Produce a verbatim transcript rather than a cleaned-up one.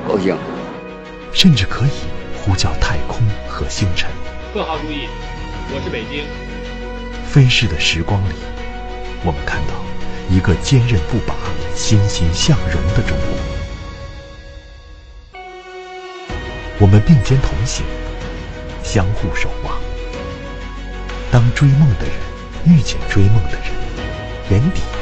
高兴， 甚至可以呼叫太空和星辰。 客号注意，我是北京。 飞逝的时光里，我们看到一个坚韧不拔、欣欣向荣的中国。我们并肩同行，相互守望。当追梦的人遇见追梦的人，眼底